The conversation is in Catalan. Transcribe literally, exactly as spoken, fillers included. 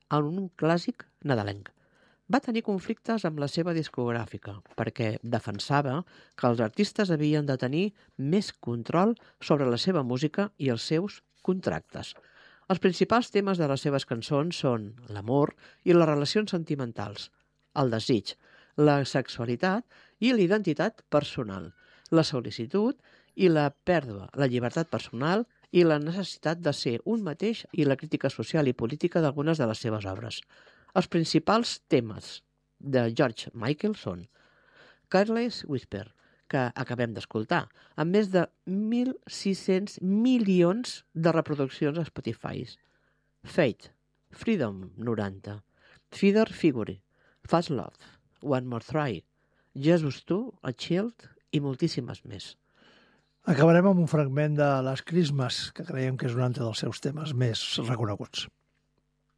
en un clàssic nadalenc. Va tenir conflictes amb la seva discogràfica perquè defensava que els artistes havien de tenir més control sobre la seva música i els seus contractes. Els principals temes de les seves cançons són l'amor i les relacions sentimentals, el desig, la sexualitat i la identitat personal, la sol·licitud i la pèrdua, la llibertat personal i la necessitat de ser un mateix i la crítica social i política d'algunes de les seves obres. Els principals temes de George Michael són Careless Whisper, que acabem d'escoltar, amb més de mil sis-cents milions de reproduccions a Spotify. Fate, Freedom noranta, Feather Figure, Fast Love, One More Try, Jesus two, A Child i moltíssimes més. Acabarem amb un fragment de Last Christmas, que creiem que és un altre dels seus temes més reconeguts.